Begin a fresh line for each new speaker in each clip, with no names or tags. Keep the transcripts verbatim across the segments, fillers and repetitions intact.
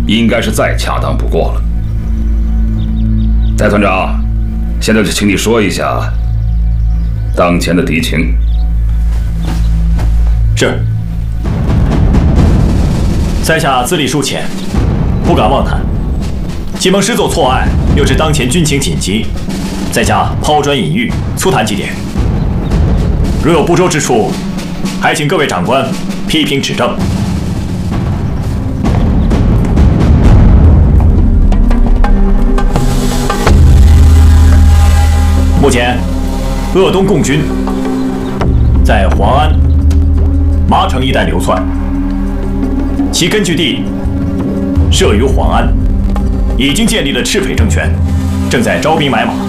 应该是再恰当不过了。戴团长，现在就请你说一下当前的敌情。
是。在下资历疏浅，不敢妄谈。启蒙师做错案，又知当前军情紧急，在下抛砖引玉，粗谈几点。如有不周之处，还请各位长官批评指正。目前，鄂东共军在黄安、麻城一带流窜，其根据地设于黄安，已经建立了赤匪政权，正在招兵买马。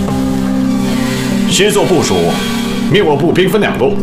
师座部署，
命我步兵分两路，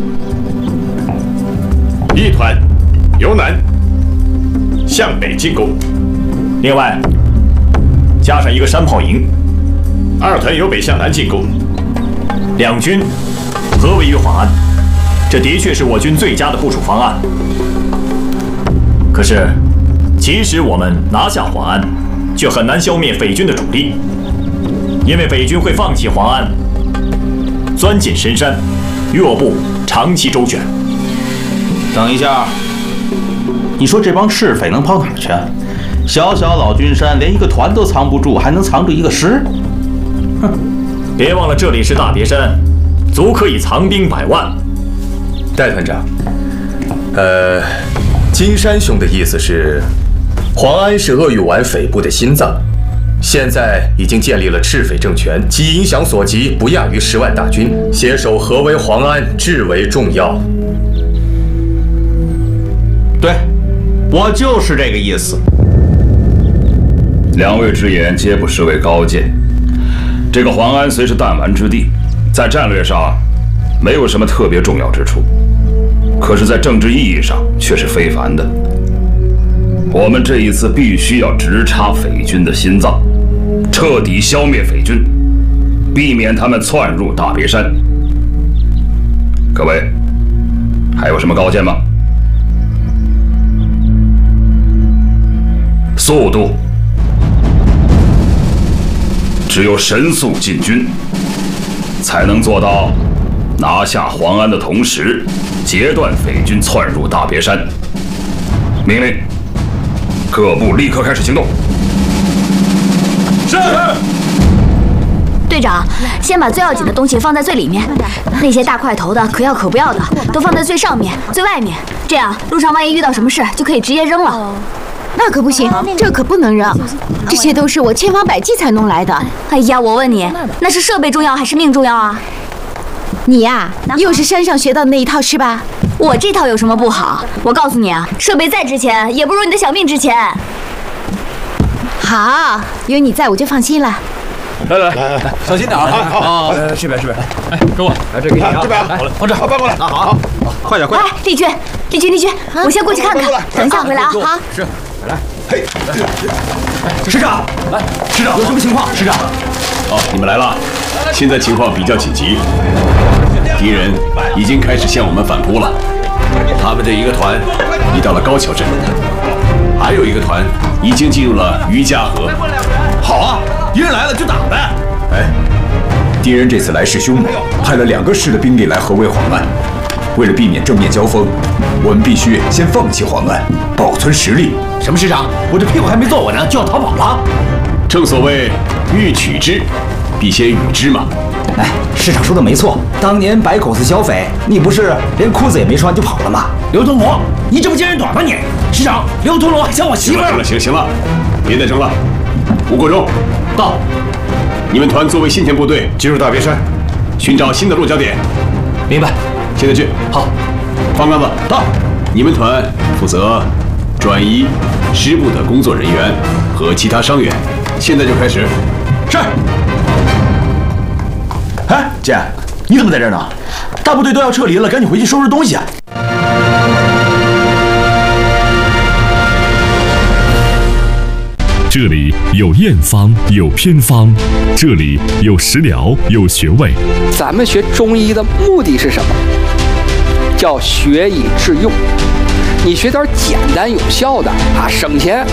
一团由南向北进攻，
另外加上一个山炮营。
二团由北向南进攻，
两军合围于黄安，这的确是我军最佳的部署方案。可是，即使我们拿下黄安，却很难消灭匪军的主力，因为匪军会放弃黄安，钻进深山，与我部长期周旋。
等一下，你说这帮赤匪能跑哪儿去？小小老君山，连一个团都藏不住，还能藏住一个师？哼！
别忘了，这里是大别山，足可以藏兵百万。
戴团长，呃，金山兄的意思是，黄安是鄂豫皖匪部的心脏，现在已经建立了赤匪政权，其影响所及不亚于十万大军，携手合围黄安至为重要。
对，我就是这个意思。
两位之言皆不失为高见。这个黄安虽是弹丸之地，在战略上没有什么特别重要之处，可是，在政治意义上却是非凡的。我们这一次必须要直插匪军的心脏，彻底消灭匪军，避免他们窜入大别山。各位，还有什么高见吗？速度！只有神速进军，才能做到拿下黄安的同时，截断匪军窜入大别山。命令，各部立刻开始行动。
是。
队长，先把最要紧的东西放在最里面，那些大块头的可要可不要的都放在最上面、最外面，这样路上万一遇到什么事，就可以直接扔了。
那可不行，这可不能扔，这些都是我千方百计才弄来的。
哎呀，我问你，那是设备重要还是命重要啊？
你呀，又是山上学到的那一套是吧？
我这套有什么不好？我告诉你啊，设备再值钱，也不如你的小命值钱。
好，有你在我就放心了。
来来来来，
小心点啊！
好，
这边这边，哎，跟我，来这给你啊，
这边，好了，往这，好，搬过来，好好，快点快点。
哎，丽君，丽君，丽君，我先过去看看，等一下回来啊。好。
是。来，嘿，师长，来，师长，有什么情况？师长，
哦，你们来了。现在情况比较紧急，敌人已经开始向我们反扑了。他们的一个团已到了高桥镇，还有一个团已经进入了于家河。
好啊，敌人来了就打呗。
哎，敌人这次来势凶猛，派了两个师的兵力来合围黄安。为了避免正面交锋，我们必须先放弃黄安，保存实力。
什么师长？我这屁股还没坐稳呢，就要逃跑了？
正所谓欲取之，必先予之嘛。
哎，师长说的没错，当年百口子剿匪，你不是连裤子也没穿就跑了吗？刘通罗，你这不揭人短吗你？师长，刘通罗还抢我媳妇儿！
行了行了行了，别再争了。吴国忠，到，你们团作为先遣部队进入大别山，寻找新的落脚点。
明白。
现在去。
好，
方刚子到，你们团负责转移师部的工作人员和其他伤员，现在就开始。
是。哎，姐，你怎么在这儿呢？大部队都要撤离了，赶紧回去收拾东西啊！
这里有验方，有偏方，这里有食疗，有穴位。
咱们学中医的目的是什么？叫学以致用。你学点简单有效的啊，省钱